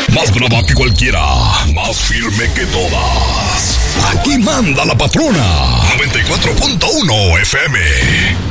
Más brava que cualquiera, más firme que todas. Aquí manda la patrona. 94.1 FM.